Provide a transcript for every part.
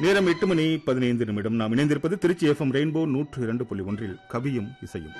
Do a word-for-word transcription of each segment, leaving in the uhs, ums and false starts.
நேரம் எட்டு மணி பதினைந்து நிமிடம். நாம் இணைந்திருப்பது திருச்சி எஃப்எம் ரெயின்போ நூற்று இரண்டு புள்ளி ஒன்றில் கவியும் இசையும்.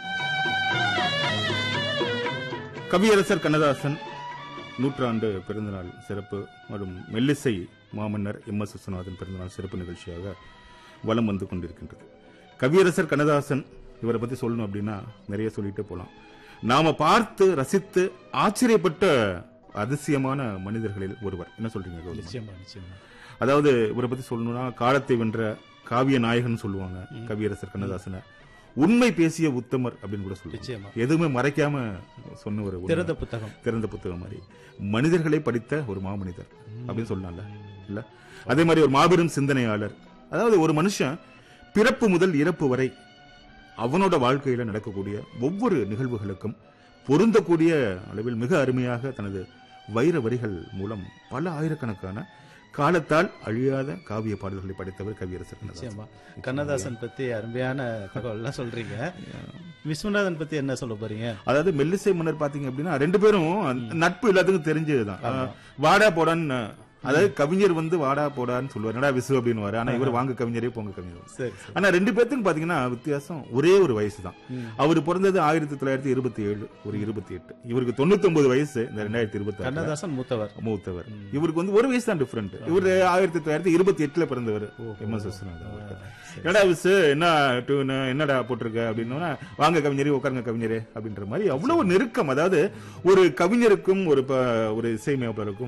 கவியரசர் கண்ணதாசன் நூற்றாண்டு பிறந்தநாள் சிறப்பு மற்றும் மெல்லிசை மாமன்னர் எம் எஸ் விஸ்வநாதன் பிறந்தநாள் சிறப்பு நிகழ்ச்சியாக வலம் வந்து கொண்டிருக்கின்றது. கவியரசர் கண்ணதாசன் இவரை பத்தி சொல்லணும் அப்படின்னா நிறைய சொல்லிட்டு போலாம். நாம பார்த்து ரசித்து ஆச்சரியப்பட்ட அதிசயமான மனிதர்களில் ஒருவர். என்ன சொல்றீங்க? நிச்சயமா நிச்சயமா. அதாவது இவரை பத்தி சொல்லணும்னா காலத்தை வென்ற காவிய நாயகன் சொல்லுவாங்க கவியரசர் கண்ணதாசனை. உண்மை பேசிய உத்தமர் அப்படின்னு கூட சொல்லுவாங்க. எதுவுமே மறைக்காம சொன்ன ஒரு திறந்த புத்தகம் திறந்த புத்தகம் மாதிரி மனிதர்களை படித்த ஒரு மாமனிதர் அப்படின்னு சொல்லலாம்ல இல்ல. அதே மாதிரி ஒரு மாபெரும் சிந்தனையாளர். அதாவது ஒரு மனுஷன் பிறப்பு முதல் இறப்பு வரை அவனோட வாழ்க்கையில நடக்கக்கூடிய ஒவ்வொரு நிகழ்வுகளுக்கும் பொருந்தக்கூடிய அளவில் மிக அருமையாக தனது வைர வரிகள் மூலம் பல ஆயிரக்கணக்கான காலத்தால் அழியாத காவிய பாடல்களை படைத்தவர் கவியரசர் கண்ணதாசன். கண்ணதாசன் பத்தி அருமையான தகவல் எல்லாம் சொல்றீங்க. விஸ்வநாதன் பத்தி என்ன சொல்ல போறீங்க? அதாவது மெல்லிசை மன்னர் பாத்தீங்க அப்படின்னா ரெண்டு பேரும் நட்பு எல்லாத்துக்கும் தெரிஞ்சதுதான். வாடா போடான்னு, அதாவது கவிஞர் வந்து வாடா போடான்னு சொல்லுவார், நடா விசு அப்படின்னு வர. ஆனா இவர் வாங்க கவிஞரே போங்க கவிஞர். ஆனா ரெண்டு பேர்த்துக்கும் பாத்தீங்கன்னா வித்தியாசம் ஒரே ஒரு வயசு தான். அவரு பிறந்தது ஆயிரத்தி தொள்ளாயிரத்தி இருபத்தி ஏழு ஒரு இருபத்தி எட்டு இவருக்கு தொண்ணூத்தி ஒன்பது வயசு. இந்த ரெண்டாயிரத்தி இருபத்தி கண்ணதாசன் மூத்தவர் மூத்தவர் இவருக்கு வந்து ஒரு வயசு தான் டிஃபரெண்ட். இவரு ஆயிரத்தி தொள்ளாயிரத்தி இருபத்தி எட்டுல பிறந்தவர் எம் எஸ் விஸ்வநாதன். என்னடா விசு என்ன டூனு என்னடா போட்டிருக்க அப்படின்னா வாங்க கவிஞரே உட்காருங்க கவிஞரே அப்படின்ற மாதிரி அவ்வளவு நெருக்கம். அதாவது ஒரு கவிஞருக்கும் ஒரு ஒரு இசையமைப்பாளருக்கும்